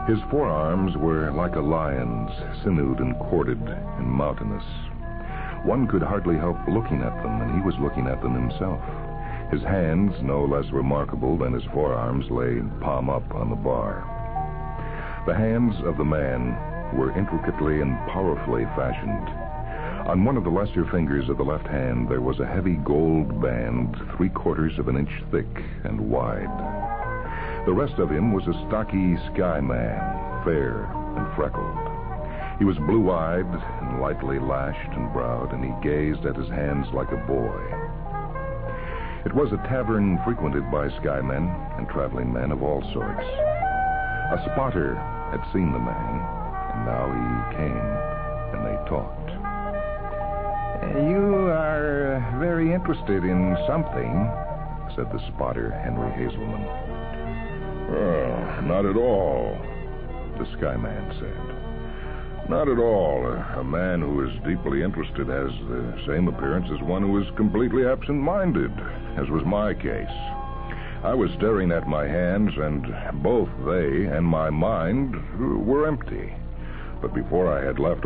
His forearms were like a lion's, sinewed and corded and mountainous. One could hardly help looking at them, and he was looking at them himself. His hands, no less remarkable than his forearms, lay palm up on the bar. The hands of the man were intricately and powerfully fashioned. On one of the lesser fingers of the left hand, there was a heavy gold band 3/4 of an inch thick and wide. The rest of him was a stocky sky man, fair and freckled. He was blue-eyed and lightly lashed and browed, and he gazed at his hands like a boy. It was a tavern frequented by skymen and traveling men of all sorts. A spotter had seen the man, and now he came, and they talked. "You are very interested in something," said the spotter, Henry Hazelman. Not at all," the skyman said. "Not at all. A man who is deeply interested has the same appearance as one who is completely absent-minded, as was my case. I was staring at my hands, and both they and my mind were empty. But before I had left